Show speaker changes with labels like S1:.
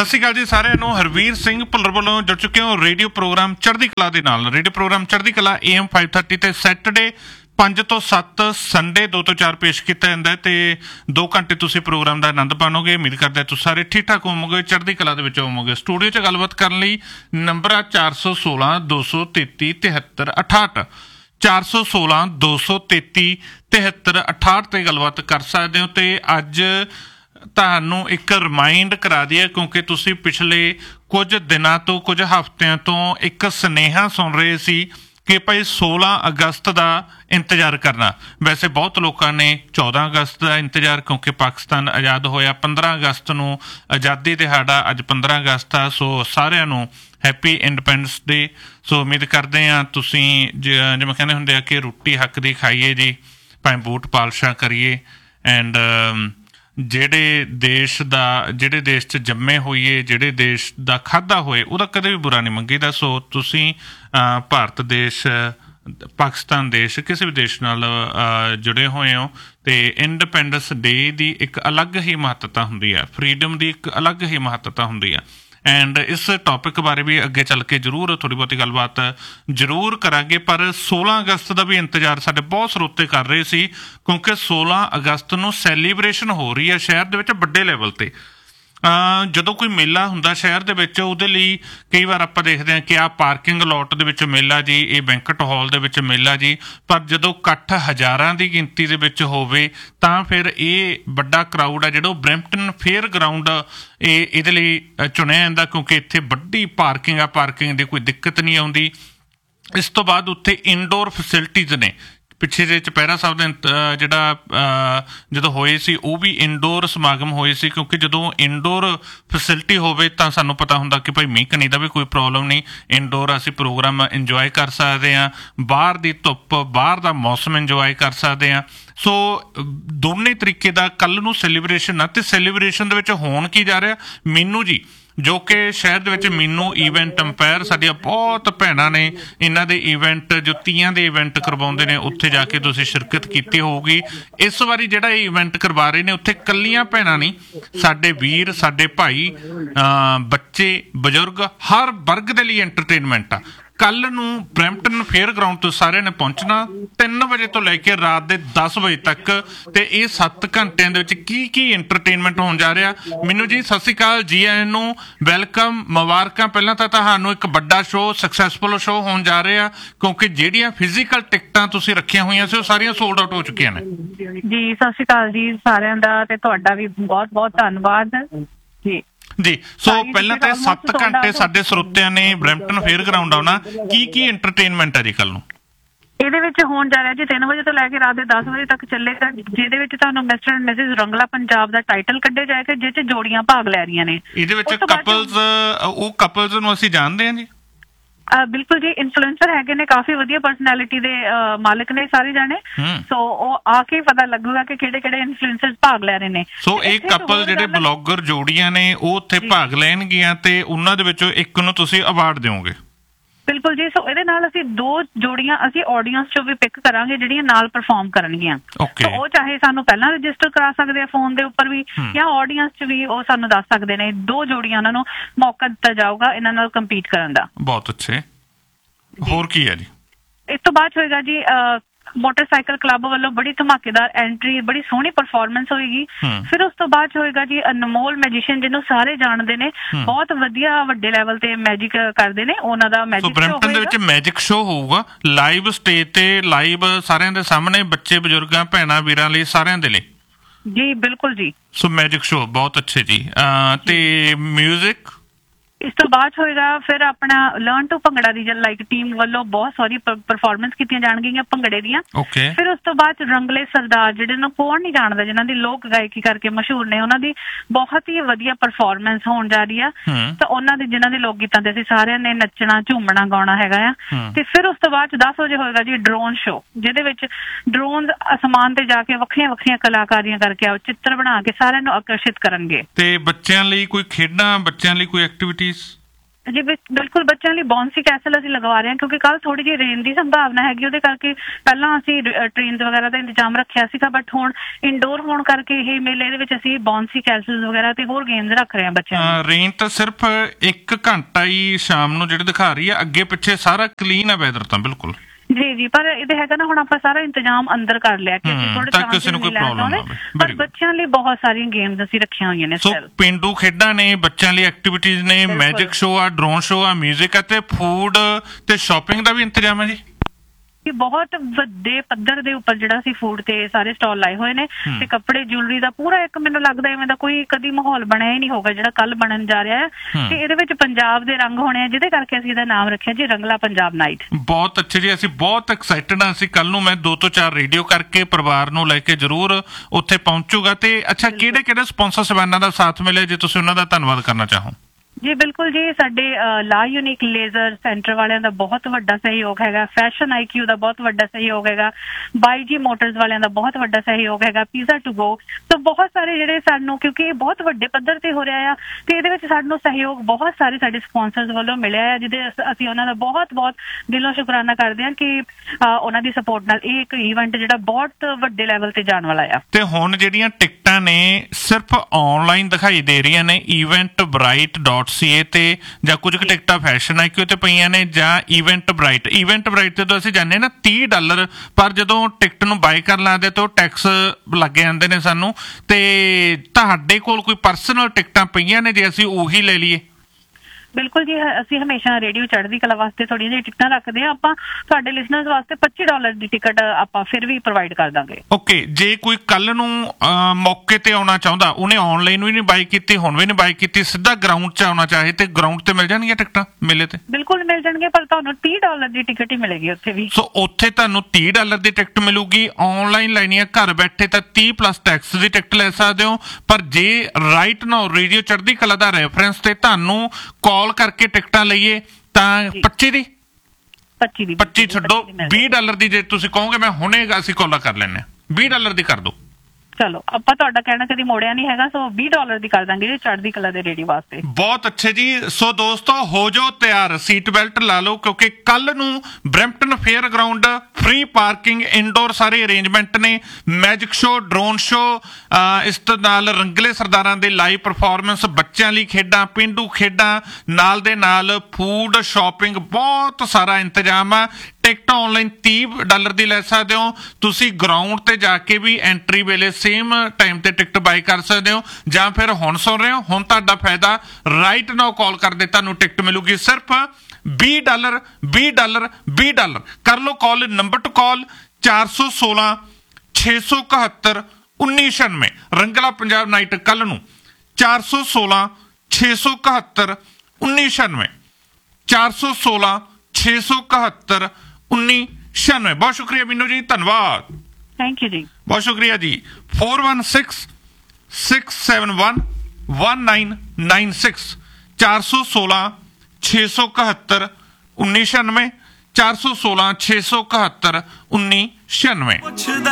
S1: ਸਤਿ ਸ਼੍ਰੀ ਅਕਾਲ ਜੀ ਸਾਰਿਆਂ ਨੂੰ। ਹਰਵੀਰ ਸਿੰਘ ਭੁੱਲਰ ਵੱਲੋਂ ਜੁੜ ਚੁੱਕੇ ਹੋ ਰੇਡੀਓ ਪ੍ਰੋਗਰਾਮ ਚੜ੍ਹਦੀ ਕਲਾ ਦੇ ਨਾਲ। ਰੇਡੀਓ ਪ੍ਰੋਗਰਾਮ ਚੜ੍ਹਦੀ ਕਲਾ AM 530 ਤੇ ਸੈਟਰਡੇ 5 ਤੋਂ 7, ਸੰਡੇ 2 ਤੋਂ 4 ਪੇਸ਼ ਕੀਤਾ ਜਾਂਦਾ ਤੇ 2 ਘੰਟੇ ਤੁਸੀਂ ਪ੍ਰੋਗਰਾਮ ਦਾ ਆਨੰਦ ਪਾਣੋਗੇ। ਉਮੀਦ ਕਰਦੇ ਤੁਸੀਂ ਸਾਰੇ ਠੀਕ ਠਾਕ ਹੋਵੋਗੇ, ਚੜ੍ਹਦੀ ਕਲਾ ਦੇ ਵਿੱਚ ਹੋਵੋਗੇ। ਸਟੂਡੀਓ 'ਚ ਗੱਲਬਾਤ ਕਰਨ ਲਈ ਨੰਬਰ ਆ 416 233 73 68 416 233 73 68 ਤੇ ਗੱਲਬਾਤ ਕਰ ਸਕਦੇ ਹੋ। ਤੇ ਅੱਜ ਤੁਹਾਨੂੰ ਇੱਕ ਰਿਮਾਈਂਡ ਕਰਾ ਦਈਏ ਕਿਉਂਕਿ ਤੁਸੀਂ ਪਿਛਲੇ ਕੁਝ ਦਿਨਾਂ ਤੋਂ, ਕੁਝ ਹਫ਼ਤਿਆਂ ਤੋਂ ਇੱਕ ਸੁਨੇਹਾ ਸੁਣ ਰਹੇ ਸੀ ਕਿ ਭਾਈ 16 ਅਗਸਤ ਦਾ ਇੰਤਜ਼ਾਰ ਕਰਨਾ। ਵੈਸੇ ਬਹੁਤ ਲੋਕਾਂ ਨੇ 14 ਅਗਸਤ ਦਾ ਇੰਤਜ਼ਾਰ, ਕਿਉਂਕਿ ਪਾਕਿਸਤਾਨ ਆਜ਼ਾਦ ਹੋਇਆ 15 ਅਗਸਤ ਨੂੰ ਆਜ਼ਾਦੀ ਦਿਹਾੜਾ, ਅੱਜ 15 ਅਗਸਤ ਆ। ਸੋ ਸਾਰਿਆਂ ਨੂੰ ਹੈਪੀ ਇੰਡੀਪੈਂਡੈਂਸ ਡੇ। ਸੋ ਉਮੀਦ ਕਰਦੇ ਹਾਂ ਤੁਸੀਂ ਜਿਵੇਂ ਕਹਿੰਦੇ ਹੁੰਦੇ ਆ ਕਿ ਰੋਟੀ ਹੱਕ ਦੀ ਖਾਈਏ ਜੀ, ਭਾਵੇਂ ਬੂਟ ਪਾਲਸ਼ਾਂ ਕਰੀਏ। ਐਂਡ ਜਿਹੜੇ ਦੇਸ਼ 'ਚ ਜੰਮੇ ਹੋਈਏ, ਜਿਹੜੇ ਦੇਸ਼ ਦਾ ਖਾਧਾ ਹੋਏ, ਉਹਦਾ ਕਦੇ ਵੀ ਬੁਰਾ ਨਹੀਂ ਮੰਗੀਦਾ। ਸੋ ਤੁਸੀਂ ਭਾਰਤ ਦੇਸ਼, ਪਾਕਿਸਤਾਨ ਦੇਸ਼, ਕਿਸੇ ਵੀ ਦੇਸ਼ ਨਾਲ ਜੁੜੇ ਹੋਏ ਹੋ ਅਤੇ ਇੰਡੀਪੈਂਡੈਂਸ ਡੇ ਦੀ ਇੱਕ ਅਲੱਗ ਹੀ ਮਹੱਤਤਾ ਹੁੰਦੀ ਹੈ, ਫਰੀਡਮ ਦੀ ਇੱਕ ਅਲੱਗ ਹੀ ਮਹੱਤਤਾ ਹੁੰਦੀ ਹੈ। ਐਂਡ ਇਸ ਟੌਪਿਕ ਬਾਰੇ ਵੀ ਅੱਗੇ ਚੱਲ ਕੇ ਜ਼ਰੂਰ ਥੋੜ੍ਹੀ ਬਹੁਤੀ ਗੱਲਬਾਤ ਜ਼ਰੂਰ ਕਰਾਂਗੇ। ਪਰ 16 ਅਗਸਤ ਦਾ ਵੀ ਇੰਤਜ਼ਾਰ ਸਾਡੇ ਬਹੁਤ ਸਰੋਤੇ ਕਰ ਰਹੇ ਸੀ, ਕਿਉਂਕਿ 16 ਅਗਸਤ ਨੂੰ ਸੈਲੀਬ੍ਰੇਸ਼ਨ ਹੋ ਰਹੀ ਹੈ ਸ਼ਹਿਰ ਦੇ ਵਿੱਚ ਵੱਡੇ ਲੈਵਲ 'ਤੇ। ਜਦੋਂ ਕੋਈ ਮੇਲਾ ਹੁੰਦਾ ਸ਼ਹਿਰ ਦੇ ਵਿੱਚ, ਉਹਦੇ ਲਈ ਕਈ ਵਾਰ ਆਪਾਂ ਦੇਖਦੇ ਹਾਂ ਕਿ ਆਹ ਪਾਰਕਿੰਗ ਲੋਟ ਦੇ ਵਿੱਚ ਮੇਲਾ ਜੀ, ਇਹ ਬੈਂਕਟ ਹਾਲ ਦੇ ਵਿੱਚ ਮੇਲਾ ਜੀ। ਪਰ ਜਦੋਂ ਇਕੱਠ ਹਜ਼ਾਰਾਂ ਦੀ ਗਿਣਤੀ ਦੇ ਵਿੱਚ ਹੋਵੇ ਤਾਂ ਫਿਰ ਇਹ ਵੱਡਾ ਕਰਾਊਡ ਆ ਜਿਹੜਾ ਉਹ ਬਰੈਂਪਟਨ ਫੇਅਰ ਗਰਾਊਂਡ ਇਹਦੇ ਲਈ ਚੁਣਿਆ ਜਾਂਦਾ, ਕਿਉਂਕਿ ਇੱਥੇ ਵੱਡੀ ਪਾਰਕਿੰਗ ਆ, ਪਾਰਕਿੰਗ ਦੀ ਕੋਈ ਦਿੱਕਤ ਨਹੀਂ ਆਉਂਦੀ। ਇਸ ਤੋਂ ਬਾਅਦ ਉੱਥੇ ਇਨਡੋਰ ਫੈਸਿਲਿਟੀਜ਼ ਨੇ। ਪਿੱਛੇ ਜੇ ਚੁਪਹਿਰਾ ਸਾਹਿਬ ਦਾ ਜਦੋਂ ਹੋਏ ਸੀ, ਉਹ ਵੀ ਇਨਡੋਰ ਸਮਾਗਮ ਹੋਏ ਸੀ, ਕਿਉਂਕਿ ਜਦੋਂ ਇਨਡੋਰ ਫੈਸਿਲਿਟੀ ਹੋਵੇ ਤਾਂ ਸਾਨੂੰ ਪਤਾ ਹੁੰਦਾ ਕਿ ਭਾਈ ਮੀਂਹ ਕਣੀ ਦਾ ਵੀ ਕੋਈ ਪ੍ਰੋਬਲਮ ਨਹੀਂ, ਇਨਡੋਰ ਅਸੀਂ ਪ੍ਰੋਗਰਾਮ ਇੰਜੋਏ ਕਰ ਸਕਦੇ ਹਾਂ, ਬਾਹਰ ਦੀ ਧੁੱਪ, ਬਾਹਰ ਦਾ ਮੌਸਮ ਇੰਜੋਏ ਕਰ ਸਕਦੇ ਹਾਂ। ਸੋ ਦੋਨੇ ਤਰੀਕੇ ਦਾ ਕੱਲ੍ਹ ਨੂੰ ਸੈਲੀਬ੍ਰੇਸ਼ਨ ਆ। ਅਤੇ ਸੈਲੀਬ੍ਰੇਸ਼ਨ ਦੇ ਵਿੱਚ ਹੋਣ ਕੀ ਜਾ ਰਿਹਾ, ਮੀਨੂ ਜੀ ਜੋ ਕਿ ਸ਼ਹਿਰ ਦੇ ਵਿੱਚ ਮੀਨੂ ਈਵੈਂਟ ਅੰਪਾਇਰ, ਸਾਡੀਆਂ ਬਹੁਤ ਭੈਣਾਂ ਨੇ ਇਹਨਾਂ ਦੇ ਈਵੈਂਟ, ਜੋ ਤੀਆਂ ਦੇ ਈਵੈਂਟ ਕਰਵਾਉਂਦੇ ਨੇ, ਉੱਥੇ ਜਾ ਕੇ ਤੁਸੀਂ ਸ਼ਿਰਕਤ ਕੀਤੀ ਹੋਊਗੀ। ਇਸ ਵਾਰੀ ਜਿਹੜਾ ਇਹ ਈਵੈਂਟ ਕਰਵਾ ਰਹੇ ਨੇ, ਉੱਥੇ ਇਕੱਲੀਆਂ ਭੈਣਾਂ ਨਹੀਂ, ਸਾਡੇ ਵੀਰ, ਸਾਡੇ ਭਾਈ, ਬੱਚੇ, ਬਜ਼ੁਰਗ, ਹਰ ਵਰਗ ਦੇ ਲਈ ਐਂਟਰਟੇਨਮੈਂਟ ਆ। ਕੱਲ੍ਹ ਨੂੰ ਬਰੈਂਪਟਨ ਫੇਅਰ ਗਰਾਊਂਡ ਤੋਂ ਸਾਰਿਆਂ ਨੇ ਪਹੁੰਚਣਾ 3 ਵਜੇ ਤੋਂ ਲੈ ਕੇ ਰਾਤ ਦੇ 10 ਵਜੇ ਤੱਕ। ਤੇ ਇਹ 7 ਘੰਟਿਆਂ ਦੇ ਵਿੱਚ ਕੀ ਐਂਟਰਟੇਨਮੈਂਟ ਹੋਣ ਜਾ ਰਿਹਾ। ਮੈਨੂੰ ਜੀ ਸਤਿ ਸ਼੍ਰੀ ਅਕਾਲ, ਜੀ ਆਇਆਂ ਨੂੰ, ਵੈਲਕਮ, ਮੁਬਾਰਕਾਂ। ਪਹਿਲਾਂ ਤਾਂ ਤੁਹਾਨੂੰ ਇੱਕ ਵੱਡਾ ਸ਼ੋਅ, ਸਕਸੈਸਫੁਲ ਸ਼ੋਅ ਹੋਣ ਜਾ ਰਿਹਾ, ਕਿਉਂਕਿ ਜਿਹੜੀਆਂ ਫਿਜ਼ੀਕਲ ਟਿਕਟਾਂ ਤੁਸੀਂ ਰੱਖੀਆਂ ਹੋਈਆਂ ਸੀ ਉਹ ਸਾਰੀਆਂ ਸੋਲਡ ਆਊਟ ਹੋ ਚੁੱਕੀਆਂ ਨੇ।
S2: ਜੀ ਸਤਿ ਸ਼੍ਰੀ ਅਕਾਲ ਜੀ ਸਾਰਿਆਂ ਦਾ, ਤੇ ਤੁਹਾਡਾ ਵੀ ਬਹੁਤ ਬਹੁਤ ਧੰਨਵਾਦ ਜੀ। ਜੀ
S1: ਸੋ ਪਹਿਲਾਂ ਤਾਂ 7 ਘੰਟੇ ਸਾਡੇ ਸਰੋਤਿਆਂ ਨੇ ਬਰੈਂਪਟਨ ਫੇਅਰ ਗਰਾਊਂਡ ਆਉਣਾ, ਕੀ ਐਂਟਰਟੇਨਮੈਂਟ ਹੈ ਜੀ ਕੱਲ ਨੂੰ?
S2: ਇਹਦੇ ਵਿੱਚ ਹੋਣ ਜਾ ਰਿਹਾ ਜੀ 3 ਵਜੇ ਤੋਂ ਲੈ ਕੇ ਰਾਤ ਦੇ 10 ਵਜੇ ਤੱਕ ਚੱਲੇਗਾ, ਜਿਹਦੇ ਵਿੱਚ ਤੁਹਾਨੂੰ mister and Mrs Rangla Punjab the title ਕੱਢਿਆ ਜਾਏਗਾ, ਜਿਸ 'ਚ ਜੋੜੀਆਂ ਭਾਗ ਲੈ ਰਹੀਆਂ ਨੇ।
S1: ਇਹਦੇ ਵਿੱਚ ਕਪਲਸ ਨੂੰ ਅਸੀਂ ਜਾਣਦੇ ਹਾਂ ਜੀ?
S2: ਬਿਲਕੁਲ ਜੀ, ਇਨਫਲੂਐਂਸਰ ਹੈਗੇ ਨੇ, ਕਾਫੀ ਵਧੀਆ ਪਰਸਨੈਲਿਟੀ ਦੇ ਮਾਲਕ ਨੇ ਸਾਰੇ ਜਾਣੇ। ਸੋ ਉਹ ਆ ਕੇ ਪਤਾ ਲੱਗੂਗਾ ਕਿ ਕਿਹੜੇ ਕਿਹੜੇ ਇਨਫਲੂਐਂਸਰ ਭਾਗ ਲੈ ਰਹੇ ਨੇ। ਸੋ ਇਹ
S1: ਕਪਲ ਜਿਹੜੇ ਬਲੌਗਰ ਜੋੜੀਆਂ ਨੇ ਉਹ ਉੱਥੇ ਭਾਗ ਲੈਣਗੀਆਂ ਤੇ ਉਹਨਾਂ ਦੇ ਵਿੱਚੋਂ ਇੱਕ ਨੂੰ ਤੁਸੀਂ ਅਵਾਰਡ ਦਿਓਗੇ?
S2: ਬਿਲਕੁਲ ਜੀ। ਸੋ ਇਹਦੇ ਨਾਲ ਅਸੀਂ 2 ਜੋੜੀਆਂ ਅਸੀਂ ਆਡੀਅנס ਚੋਂ ਵੀ ਪਿਕ ਕਰਾਂਗੇ ਜਿਹੜੀਆਂ ਨਾਲ ਪਰਫਾਰਮ ਕਰਨਗੀਆਂ। ਸੋ ਉਹ ਚਾਹੇ ਸਾਨੂੰ ਪਹਿਲਾਂ ਰਜਿਸਟਰ ਕਰਾ ਸਕਦੇ ਆ ਫੋਨ ਦੇ ਉੱਪਰ ਵੀ, ਜਾਂ ਆਡੀਅנס 'ਚ ਵੀ ਉਹ ਸਾਨੂੰ ਦੱਸ ਸਕਦੇ ਨੇ। 2 ਜੋੜੀਆਂ ਉਹਨਾਂ ਨੂੰ ਮੌਕਾ ਦਿੱਤਾ ਜਾਊਗਾ ਇਹਨਾਂ ਨਾਲ ਕੰਪੀਟ ਕਰਨ ਦਾ।
S1: ਬਹੁਤ ਅੱਛੇ। ਹੋਰ ਕੀ ਹੈ ਜੀ?
S2: ਇਸ ਤੋਂ ਬਾਅਦ ਹੋਏਗਾ ਜੀ ਮੋਟਰਸਾਈਕਲ ਕਲੱਬ ਵੱਲੋਂ ਬੜੀ ਧਮਾਕੇਦਾਰ ਐਂਟਰੀ, ਬੜੀ ਸੋਹਣੀ ਪਰਫਾਰਮੈਂਸ ਹੋਏਗੀ। ਫਿਰ ਉਸ ਤੋਂ ਬਾਅਦ ਹੋਏਗਾ ਜੀ ਅਨਮੋਲ ਮੈਜੀਸ਼ੀਅਨ, ਜਿਹਨੂੰ ਸਾਰੇ ਜਾਣਦੇ ਨੇ, ਬਹੁਤ ਵਧੀਆ ਵੱਡੇ ਲੈਵਲ ਤੇ ਮੈਜਿਕ ਕਰਦੇ ਨੇ, ਉਹਨਾਂ ਦਾ ਮੈਜਿਕ ਸ਼ੋਅ
S1: ਬਰੈਂਪਟਨ ਦੇ ਵਿੱਚ ਮੈਜਿਕ ਸ਼ੋਅ ਹੋਊਗਾ ਲਾਈਵ ਸਟੇਜ ਤੇ, ਲਾਈਵ ਸਾਰਿਆਂ ਦੇ ਸਾਹਮਣੇ, ਬੱਚੇ, ਬਜ਼ੁਰਗਾਂ, ਭੈਣਾਂ, ਵੀਰਾਂ ਲਈ, ਸਾਰਿਆਂ ਦੇ ਲਈ।
S2: ਜੀ ਬਿਲਕੁਲ ਜੀ।
S1: ਸੋ ਮੈਜਿਕ ਸ਼ੋਅ ਬਹੁਤ ਅੱਛੇ ਜੀ। ਤੇ ਮਿਊਜ਼ਿਕ
S2: ਇਸ ਤੋਂ ਬਾਅਦ ਹੋਏਗਾ ਫਿਰ ਆਪਣਾ learn to bhangra reason like team ਵੱਲੋਂ ਬਹੁਤ ਸਾਰੀ ਪਰਫਾਰਮੈਂਸ ਕੀਤੀਆਂ ਜਾਣਗੀਆਂ ਭੰਗੜੇ ਦੀਆਂ। ਫਿਰ ਉਸ ਤੋਂ ਬਾਅਦ ਰੰਗਲੇ ਸਰਦਾਰ, ਜਿਹੜੇ ਨੂੰ ਕੌਣ ਨਹੀਂ ਜਾਣਦਾ, ਜਿਹਨਾਂ ਦੀ ਲੋਕ ਗਾਇਕੀ ਕਰਕੇ ਮਸ਼ਹੂਰ ਨੇ, ਉਹਨਾਂ ਦੀ ਬਹੁਤ ਹੀ ਵਧੀਆ ਪਰਫਾਰਮੈਂਸ ਹੋਣ ਜਾ ਰਹੀ ਆ। ਤਾਂ ਉਹਨਾਂ ਦੇ ਜਿਹਨਾਂ ਦੇ ਲੋਕ ਗੀਤਾਂ ਦੇ ਅਸੀਂ ਸਾਰਿਆਂ ਨੇ ਨੱਚਣਾ, ਝੂਮਣਾ, ਗਾਉਣਾ ਹੈਗਾ ਆ। ਤੇ ਫਿਰ ਉਸ ਤੋਂ ਬਾਅਦ 10 ਵਜੇ ਹੋਏਗਾ ਜੀ ਡਰੋਨ ਸ਼ੋਅ, ਜਿਹਦੇ ਵਿੱਚ ਡਰੋਨ ਅਸਮਾਨ ਤੇ ਜਾ ਕੇ ਵੱਖਰੀਆਂ ਵੱਖਰੀਆਂ ਕਲਾਕਾਰੀਆਂ ਕਰਕੇ ਚਿੱਤਰ ਬਣਾ ਕੇ ਸਾਰਿਆਂ ਨੂੰ ਆਕਰਸ਼ਿਤ ਕਰਨਗੇ।
S1: ਤੇ ਬੱਚਿਆਂ ਲਈ ਕੋਈ ਖੇਡਾਂ, ਬੱਚਿਆਂ ਲਈ ਕੋਈ ਐਕਟੀਵਿਟੀ?
S2: ਜੀ ਬਿਲਕੁਲ, ਬੱਚਿਆਂ ਲਈ ਬਾਉਂਸੀ ਕੈਸਲ ਅਸੀਂ ਲਗਵਾ ਰਹੇ ਹਾਂ ਕਿਉਂਕਿ ਕੱਲ ਥੋੜੀ ਜਿਹੀ ਰੇਨ ਦੀ ਸੰਭਾਵਨਾ ਹੈਗੀ, ਉਹਦੇ ਕਰਕੇ ਪਹਿਲਾਂ ਅਸੀਂ ਟ੍ਰੇਨਸ ਵਗੈਰਾ ਦਾ ਇੰਤਜ਼ਾਮ ਰੱਖਿਆ ਸੀਗਾ, ਬਟ ਹੁਣ ਇੰਡੋਰ ਹੋਣ ਕਰਕੇ ਇਹ ਮੇਲੇ ਦੇ ਵਿੱਚ ਅਸੀਂ ਬਾਉਂਸੀ ਕੈਸਲ ਵਗੈਰਾ ਤੇ ਹੋਰ ਗੇਮਸ ਰੱਖ ਰਹੇ ਹਾਂ ਬੱਚਿਆਂ ਲਈ।
S1: ਰੇਨ ਤਾਂ ਸਿਰਫ 1 ਘੰਟਾ ਹੀ ਸ਼ਾਮ ਨੂੰ ਜਿਹੜੀ ਦਿਖਾ ਰਹੀ ਹੈ, ਅੱਗੇ ਪਿੱਛੇ ਸਾਰਾ ਕਲੀਨ ਹੈ ਵੈਦਰ ਤਾਂ ਬਿਲਕੁਲ।
S2: ਜੀ ਪਰ ਇਹਦੇ ਹੈਗਾ ਨਾ, ਹੁਣ ਆਪਾਂ ਸਾਰਾ ਇੰਤਜ਼ਾਮ ਅੰਦਰ ਕਰ ਲਿਆ ਕਿ ਅਸੀਂ ਥੋੜੇ
S1: ਕਿਸੇ ਨੂੰ ਕੋਈ ਪ੍ਰੋਬਲਮ ਨਾ ਹੋਵੇ,
S2: ਪਰ ਬੱਚਿਆਂ ਲਈ ਬਹੁਤ ਸਾਰੀਆਂ ਗੇਮਸ ਅਸੀਂ ਰੱਖੀਆਂ ਹੋਈਆਂ ਨੇ।
S1: ਸੋ ਪਿੰਡੂ ਖੇਡਾਂ ਨੇ, ਬੱਚਿਆਂ ਲਈ ਐਕਟੀਵਿਟੀਜ਼ ਨੇ, ਮੈਜਿਕ ਸ਼ੋਅ ਆ, ਡਰੋਨ ਸ਼ੋਅ ਆ, ਮਿਊਜ਼ਿਕ ਹੈ ਤੇ ਫੂਡ ਤੇ ਸ਼ਾਪਿੰਗ ਦਾ ਵੀ ਇੰਤਜ਼ਾਮ ਹੈ ਜੀ।
S2: ਬਹੁਤ ਵੱਡੇ ਪੱਧਰ ਦੇ ਉੱਪਰ ਜਿਹੜਾ ਅਸੀਂ ਫੂਡ ਤੇ ਸਾਰੇ ਸਟਾਲ ਲਾਏ ਹੋਏ ਨੇ ਤੇ ਕੱਪੜੇ, ਜੁਐਲਰੀ ਦਾ ਪੂਰਾ ਇੱਕ ਮੈਨੂੰ ਲੱਗਦਾ ਐਵੇਂ ਦਾ ਕੋਈ ਕਦੀ ਮਾਹੌਲ ਬਣਿਆ ਹੀ ਨਹੀਂ ਹੋਗਾ ਜਿਹੜਾ ਕੱਲ ਬਣਨ ਜਾ ਰਿਹਾ ਹੈ। ਤੇ ਇਹਦੇ ਵਿੱਚ ਪੰਜਾਬ ਦੇ ਰੰਗ ਹੋਣੇ ਆ, ਜਿਹਦੇ ਕਰਕੇ ਅਸੀਂ ਇਹਦਾ ਨਾਮ ਰੱਖਿਆ ਜੀ ਰੰਗਲਾ ਪੰਜਾਬ ਨਾਈਟ।
S1: ਬਹੁਤ ਅੱਛੇ ਜੀ, ਅਸੀਂ ਬਹੁਤ ਐਕਸਾਈਟਡ ਹਾਂ। ਅਸੀਂ ਕੱਲ ਨੂੰ ਮੈਂ 2 ਤੋਂ 4 ਰੇਡੀਓ ਕਰਕੇ ਪਰਿਵਾਰ ਨੂੰ ਲੈ ਕੇ ਜ਼ਰੂਰ ਉੱਥੇ ਪਹੁੰਚੂਗਾ। ਤੇ ਅੱਛਾ, ਕਿਹੜੇ ਸਪਾਂਸਰ ਸਵਾਨਾਂ ਦਾ ਸਾਥ ਮਿਲਿਆ ਜੇ ਤੁਸੀਂ ਉਹਨਾਂ ਦਾ ਧੰਨਵਾਦ ਕਰਨਾ ਚਾਹੋ?
S2: ਜੀ ਬਿਲਕੁਲ ਜੀ, ਸਾਡੇ ਲਾ ਯੂਨੀਕ ਲੇਜ਼ਰ ਸੈਂਟਰ ਵਾਲਿਆਂ ਦਾ ਬਹੁਤ ਵੱਡਾ ਸਹਿਯੋਗ ਹੈਗਾ, ਫੈਸ਼ਨ IQ ਦਾ ਬਹੁਤ ਵੱਡਾ ਸਹਿਯੋਗ ਹੈਗਾ, ਬਾਈਜੀ ਮੋਟਰਸ ਵਾਲਿਆਂ ਦਾ ਬਹੁਤ ਵੱਡਾ ਸਹਿਯੋਗ ਹੈਗਾ, ਪੀਜ਼ਾ ਟੂ ਗੋ। ਸੋ ਬਹੁਤ ਸਾਰੇ ਜਿਹੜੇ ਸਾਨੂੰ, ਕਿਉਂਕਿ ਇਹ ਬਹੁਤ ਵੱਡੇ ਪੱਧਰ ਤੇ ਹੋ ਰਿਹਾ ਆ ਤੇ ਇਹਦੇ ਵਿੱਚ ਸਾਨੂੰ ਸਹਿਯੋਗ ਬਹੁਤ ਸਾਰੇ ਸਾਡੇ ਸਪਾਂਸਰਸ ਵੱਲੋਂ ਮਿਲਿਆ ਹੈ, ਜਿਹਦੇ ਅਸੀਂ ਉਹਨਾਂ ਦਾ ਬਹੁਤ ਦਿਲੋਂ ਸ਼ੁਕਰਾਨਾ ਕਰਦੇ ਹਾਂ ਕਿ ਉਹਨਾਂ ਦੀ ਸਪੋਰਟ ਨਾਲ ਇਹ ਇੱਕ ਇਵੈਂਟ ਜਿਹੜਾ ਬਹੁਤ ਵੱਡੇ ਲੈਵਲ ਤੇ ਜਾਣ ਵਾਲਾ ਆ।
S1: ਤੇ ਹੁਣ ਜਿਹੜੀਆਂ ਟਿਕਟਾਂ ਨੇ ਸਿਰਫ ਆਨਲਾਈਨ ਦਿਖਾਈ ਦੇ ਰਹੀਆਂ ਨੇ eventbrite.ca ਤੇ, ਜਾਂ ਕੁਝ ਕੁ ਟਿਕਟਾਂ ਫੈਸ਼ਨ IQ ਤੇ ਪਈਆਂ ਨੇ, ਜਾਂ eventbrite ਤੇ ਤਾਂ ਅਸੀਂ ਜਾਂਦੇ ਨਾ $30, ਪਰ ਜਦੋਂ ਟਿਕਟ ਨੂੰ ਬਾਈ ਕਰਨ ਲੱਗਦੇ ਤਾਂ ਟੈਕਸ ਲੱਗ ਜਾਂਦੇ ਨੇ ਸਾਨੂੰ। ਤੇ ਤੁਹਾਡੇ ਕੋਲ ਕੋਈ ਪਰਸਨਲ ਟਿਕਟਾਂ ਪਈਆਂ ਨੇ ਜੇ ਅਸੀਂ ਉਹੀ ਲੈ ਲਈਏ?
S2: ਬਿਲਕੁਲ ਜੀ, ਅਸੀਂ ਹਮੇਸ਼ਾ ਰੇਡੀਓ ਚੜ੍ਹਦੀ ਕਲਾ ਵਾਸਤੇ ਥੋੜ੍ਹੀਆਂ ਜਿਹੀਆਂ ਟਿਕਟਾਂ ਰੱਖਦੇ ਹਾਂ। ਆਪਾਂ ਤੁਹਾਡੇ ਲਿਸਨਰਸ ਵਾਸਤੇ $25 ਦੀ ਟਿਕਟ ਆਪਾਂ ਫਿਰ ਵੀ ਪ੍ਰੋਵਾਈਡ ਕਰ ਦਾਂਗੇ। ਓਕੇ,
S1: ਜੇ ਕੋਈ ਕੱਲ ਨੂੰ ਮੌਕੇ ਤੇ ਆਉਣਾ ਚਾਹੁੰਦਾ, ਉਹਨੇ ਆਨਲਾਈਨ ਵੀ ਨਹੀਂ ਬਾਈ ਕੀਤੀ, ਹੁਣ ਵੀ ਨਹੀਂ ਬਾਈ ਕੀਤੀ, ਸਿੱਧਾ ਗਰਾਊਂਡ 'ਚ ਆਉਣਾ ਚਾਹੇ ਤੇ ਗਰਾਊਂਡ ਤੇ ਮਿਲ ਜਾਣਗੀਆਂ ਟਿਕਟਾਂ ਮੇਲੇ ਤੇ?
S2: ਬਿਲਕੁਲ ਮਿਲ ਜਾਣਗੀਆਂ, ਪਰ ਤੁਹਾਨੂੰ $30 ਦੀ ਟਿਕਟ ਹੀ ਮਿਲੇਗੀ ਉੱਥੇ ਵੀ।
S1: ਸੋ ਉੱਥੇ ਤੁਹਾਨੂੰ $30 ਦੀ ਟਿਕਟ ਮਿਲੂਗੀ। ਆਨਲਾਈਨ ਲੈਣੀ ਹੈ ਘਰ ਬੈਠੇ ਤਾਂ 30+ ਟੈਕਸ ਦੀ ਟਿਕਟ ਲੈ ਸਕਦੇ ਹੋ। ਪਰ ਜੇ ਰਾਈਟ ਨਾਓ ਰੇਡੀਓ ਚੜ੍ਹਦੀ ਕਲਾ ਦਾ ਰੈਫਰੈਂਸ ਤੇ ਤੁਹਾਨੂੰ ਕਾਲ ਕਰਕੇ ਟਿਕਟਾਂ ਲਈਏ ਤਾਂ 25 ਛੱਡੋ, $20 ਦੀ ਜੇ ਤੁਸੀਂ ਕਹੋਗੇ ਮੈਂ ਹੁਣੇ ਅਸੀਂ ਕਾਲ ਕਰ ਲੈਣੇ, $20 ਦੀ ਕਰ ਦੋ।
S2: ਚਲੋ, ਆਪਾਂ ਤੁਹਾਡਾ ਕਹਿਣਾ ਕਦੀ ਮੋੜਿਆ ਨਹੀਂ ਹੈਗਾ, ਸੋ $20 ਦੀ ਕਰ ਦਾਂਗੇ ਜੀ ਚੜ੍ਹਦੀ ਕਲਾ ਦੇ ਰੇਡੀਓ ਵਾਸਤੇ।
S1: ਬਹੁਤ ਅੱਛੇ ਜੀ। ਸੋ ਦੋਸਤੋ, ਹੋ ਜਾਓ ਤਿਆਰ, ਸੀਟ ਬੈਲਟ ਲਾ ਲਓ, ਕਿਉਂਕਿ ਕੱਲ ਨੂੰ Brampton fair ground free parking, indoor ਸਾਰੇ ਅਰੇਂਜਮੈਂਟ ਨੇ, ਮੈਜਿਕ ਸ਼ੋ, ਡਰੋਨ ਸ਼ੋ, ਇਸ ਤੋਂ ਨਾਲ ਰੰਗਲੇ ਸਰਦਾਰਾਂ ਦੇ ਲਾਈਵ ਪਰਫਾਰਮੈਂਸ, ਬੱਚਿਆਂ ਲਈ ਖੇਡਾਂ, ਪੇਂਡੂ ਖੇਡਾਂ, ਨਾਲ ਦੇ ਨਾਲ ਫੂਡ, ਸ਼ਾਪਿੰਗ, ਬਹੁਤ ਸਾਰਾ ਇੰਤਜ਼ਾਮ ਆ। ਟਿਕਟ ਆਨਲਾਈਨ $30 ਦੀ ਲੈ ਸਕਦੇ ਹੋ। ਤੁਸੀਂ ਗਰਾਊਂਡ ਤੇ ਜਾ ਕੇ ਵੀ ਐਂਟਰੀ ਵੇਲੇ ਸੇਮ ਟਾਈਮ ਤੇ ਟਿਕਟ ਬਾਈ ਕਰ ਸਕਦੇ ਹੋ, ਜਾਂ ਫਿਰ ਹੁਣ ਸੁਣ ਰਹੇ ਹੋ, ਹੁਣ ਤੁਹਾਡਾ ਫਾਇਦਾ, ਰਾਈਟ ਨਾਓ ਕਾਲ ਕਰਦੇ ਤੁਹਾਨੂੰ ਟਿਕਟ ਮਿਲੂਗੀ ਸਿਰਫ $20 ਕਰ ਲਓ ਕਾਲ। ਨੰਬਰ ਟੂ ਕਾਲ 416 671 1996। ਰੰਗਲਾ ਪੰਜਾਬ ਨਾਈਟ ਕੱਲ ਨੂੰ 416 671 1996, 416 671 1996। ਬਹੁਤ ਸ਼ੁਕਰੀਆ ਮੀਨੂ ਜੀ, ਧੰਨਵਾਦ।
S2: ਥੈਂਕ ਯੂ ਜੀ,
S1: ਬਹੁਤ ਸ਼ੁਕਰੀਆ ਜੀ। 4166711996, 416 671 1996, 416 671 1996।